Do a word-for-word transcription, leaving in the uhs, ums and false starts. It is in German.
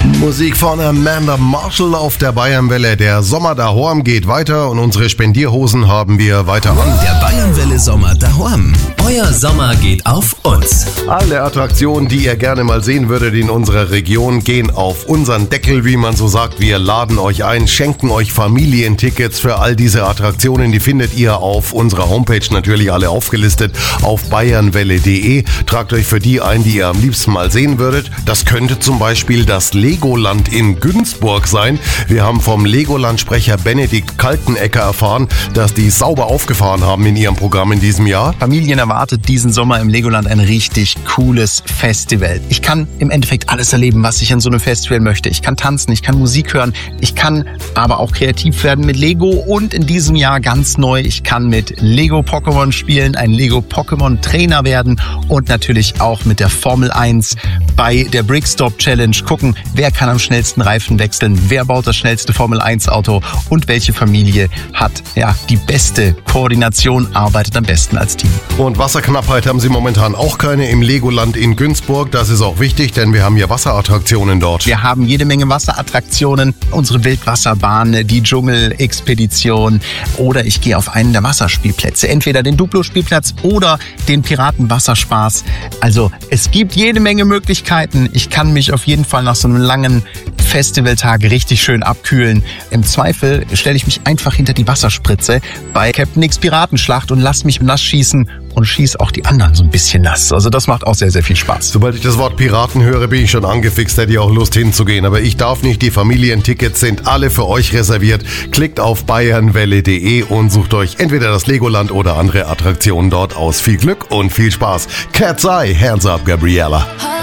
Musik von Amanda Marshall auf der Bayernwelle. Der Sommer daheim geht weiter und unsere Spendierhosen haben wir weiter an. Der Bayernwelle Sommer daheim. Euer Sommer geht auf uns. Alle Attraktionen, die ihr gerne mal sehen würdet in unserer Region, gehen auf unseren Deckel, wie man so sagt. Wir laden euch ein, schenken euch Familientickets für all diese Attraktionen. Die findet ihr auf unserer Homepage natürlich alle aufgelistet auf bayernwelle punkt de. Tragt euch für die ein, die ihr am liebsten mal sehen würdet. Das könnte zum Beispiel das Legoland in Günzburg sein. Wir haben vom Legoland-Sprecher Benedikt Kaltenecker erfahren, dass die sauber aufgefahren haben in ihrem Programm in diesem Jahr. Familien erwartet diesen Sommer im Legoland ein richtig cooles Festival. Ich kann im Endeffekt alles erleben, was ich an so einem Festival möchte. Ich kann tanzen, ich kann Musik hören, ich kann aber auch kreativ werden mit Lego und in diesem Jahr ganz neu, ich kann mit Lego Pokémon spielen, ein Lego Pokémon Trainer werden und natürlich auch mit der Formel eins bei der Brickstop Challenge gucken, wer kann am schnellsten Reifen wechseln, wer baut das schnellste Formel eins Auto und welche Familie hat ja die beste Koordination, arbeitet am besten als Team. Und Wasserknappheit haben sie momentan auch keine im Legoland in Günzburg. Das ist auch wichtig, denn wir haben hier Wasserattraktionen dort. Wir haben jede Menge Wasserattraktionen, unsere Wildwasserbahn, die Dschungel-Expedition oder ich gehe auf einen der Wasserspielplätze, entweder den Duplo-Spielplatz oder den Piratenwasserspaß. Also es gibt jede Menge Möglichkeiten. Ich kann mich auf jeden Fall nach so einem langen Festivaltag richtig schön abkühlen. Im Zweifel stelle ich mich einfach hinter die Wasserspritze bei Captain X Piratenschlacht und lass mich nass schießen und schieß auch die anderen so ein bisschen nass. Also das macht auch sehr, sehr viel Spaß. Sobald ich das Wort Piraten höre, bin ich schon angefixt, hätte ich auch Lust hinzugehen. Aber ich darf nicht, die Familientickets sind alle für euch reserviert. Klickt auf bayernwelle punkt de und sucht euch entweder das Legoland oder andere Attraktionen dort aus. Viel Glück und viel Spaß. Cat's Eye, Hands Up, Gabriella.